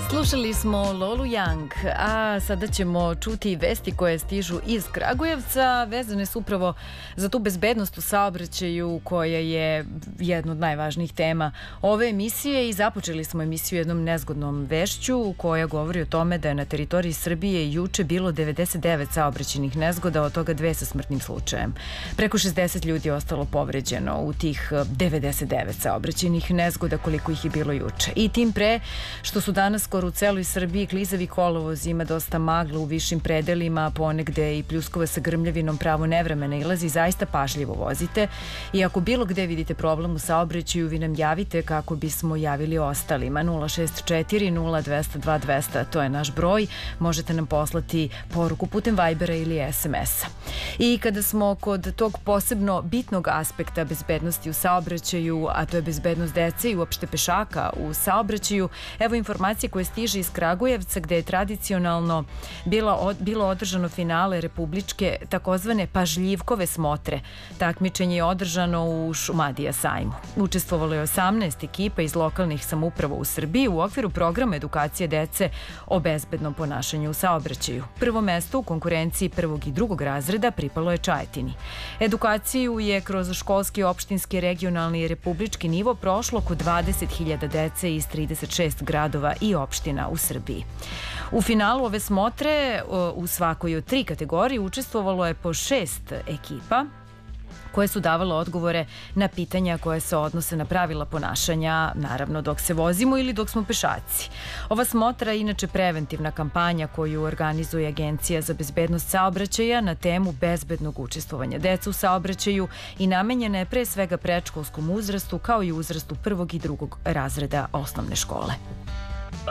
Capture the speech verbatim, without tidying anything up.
Slušali smo Lolu Young, a sada ćemo čuti vesti koje stižu iz Kragujevca. Vezane su upravo za tu bezbednost u saobraćaju koja je jedna od najvažnijih tema ove emisije i započeli smo emisiju jednom nezgodnom vešću koja govori o tome da je na teritoriji Srbije juče bilo devedeset devet saobraćajnih nezgoda, od toga dve sa smrtnim slučajem. Preko šezdeset ljudi je ostalo povređeno u tih devedeset devet saobraćajnih nezgoda koliko ih je bilo juče. I tim pre što su danas skoro u celoj Srbiji klizavi kolovozi, ima dosta magla u višim predelima, ponegde i pljuskova sa grmljavinom, pravo nevremena ilazi, zaista pažljivo vozite. I ako bilo gde vidite problem u saobraćaju, vi nam javite kako bismo javili ostalima. nula šest četiri nula dva zero dva dva zero zero, to je naš broj. Možete nam poslati poruku putem Vibera ili es em es-a. I kada smo kod tog posebno bitnog aspekta bezbednosti u saobraćaju, a to je bezbednost dece i uopšte pešaka u saobraćaju, evo informacije koje stiže iz Kragujevca, gde je tradicionalno bilo, bilo održano finale republičke takozvane pažljivkove smotre. Takmičenje je održano u Šumadija sajmu. Učestvovalo je osamnaest ekipa iz lokalnih samouprava u Srbiji u okviru programa edukacije dece o bezbednom ponašanju u saobraćaju. Prvo mesto u konkurenciji prvog i drugog razreda pripalo je Čajetini. Edukaciju je kroz školski, opštinski, regionalni i republički nivo prošlo oko dvadeset hiljada dece iz trideset šest gradova i opština u Srbiji. U finalu ove smotre u svakoj od tri kategorije učestvovalo je po šest ekipa koje su davale odgovore na pitanja koje se odnose na pravila ponašanja, naravno dok se vozimo ili dok smo pešaci. Ova smotra je inače preventivna kampanja koju organizuje Agencija za bezbednost saobraćaja na temu bezbednog učestvovanja dece u saobraćaju i namenjena je pre svega predškolskom uzrastu kao i uzrastu prvog i drugog razreda osnovne škole.